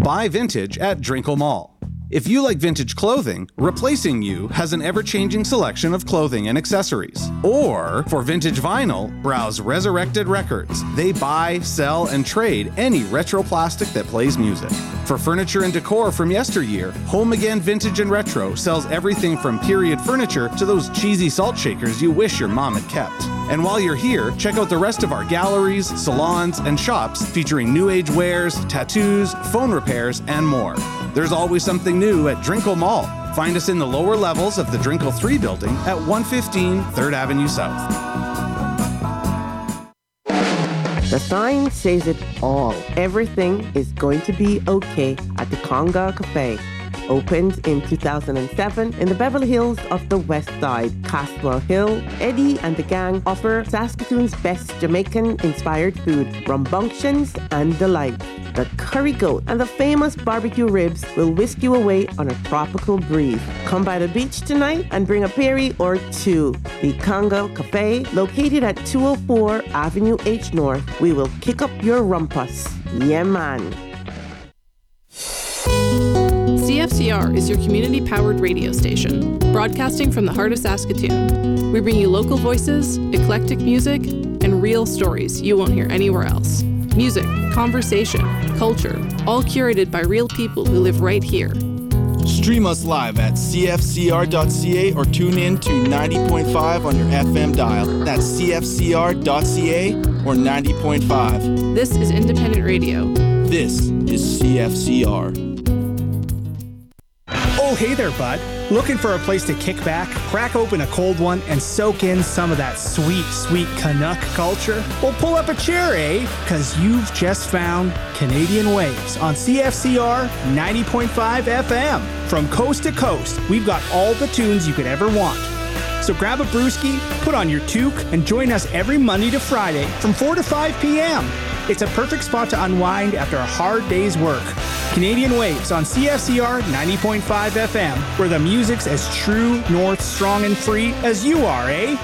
Buy vintage at Drinkle Mall. If you like vintage clothing, Replacing You has an ever-changing selection of clothing and accessories. Or, for vintage vinyl, browse Resurrected Records. They buy, sell, and trade any retro plastic that plays music. For furniture and decor from yesteryear, Home Again Vintage and Retro sells everything from period furniture to those cheesy salt shakers you wish your mom had kept. And while you're here, check out the rest of our galleries, salons, and shops featuring new age wares, tattoos, phone repairs, and more. There's always something new at Drinkle Mall. Find us in the lower levels of the Drinkle 3 building at 115 3rd Avenue South. The sign says it all. Everything is going to be okay at the Conga Cafe. Opened in 2007 in the Beverly Hills of the West Side, Caswell Hill, Eddie and the gang offer Saskatoon's best Jamaican-inspired food, rambunctions and delight. The curry goat and the famous barbecue ribs will whisk you away on a tropical breeze. Come by the beach tonight and bring a Perry or two. The Conga Cafe, located at 204 Avenue H North. We will kick up your rumpus. Yeah, man. CFCR is your community-powered radio station, broadcasting from the heart of Saskatoon. We bring you local voices, eclectic music, and real stories you won't hear anywhere else. Music, conversation, culture, all curated by real people who live right here. Stream us live at cfcr.ca or tune in to 90.5 on your FM dial. That's cfcr.ca or 90.5. This is independent radio. This is CFCR. Oh, hey there, bud. Looking for a place to kick back, crack open a cold one, and soak in some of that sweet, sweet Canuck culture? Well, pull up a chair, eh? Because you've just found Canadian Waves on CFCR 90.5 FM. From coast to coast, we've got all the tunes you could ever want. So grab a brewski, put on your toque, and join us every Monday to Friday from 4 to 5 p.m. It's a perfect spot to unwind after a hard day's work. Canadian Waves on CFCR 90.5 FM, where the music's as true, north, strong, and free as you are, eh?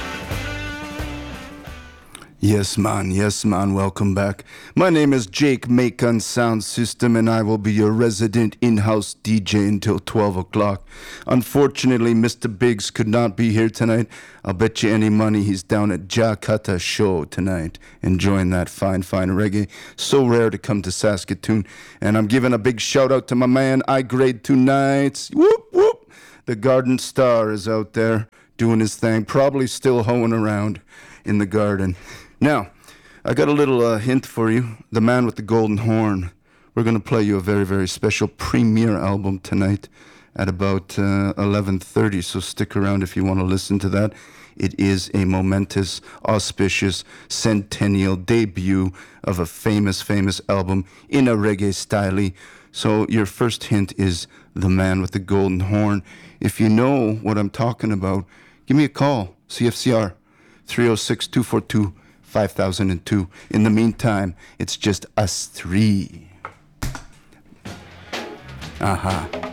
Yes, man, welcome back. My name is Jake Macon Sound System, and I will be your resident in-house DJ until 12 o'clock. Unfortunately, Mr. Biggs could not be here tonight. I'll bet you any money he's down at Jakarta Show tonight, enjoying that fine reggae. So rare to come to Saskatoon. And I'm giving a big shout out to my man, I Grade Tonight. Whoop, whoop. The Garden Star is out there doing his thing, probably still hoeing around in the garden. Now, I got a little hint for you. The Man with the Golden Horn. We're going to play you a very, very special premiere album tonight at about 11:30, so stick around if you want to listen to that. It is a momentous, auspicious, centennial debut of a famous album in a reggae style. So your first hint is The Man with the Golden Horn. If you know what I'm talking about, give me a call, CFCR, 306-242-5002. In the meantime, it's just us three. Aha.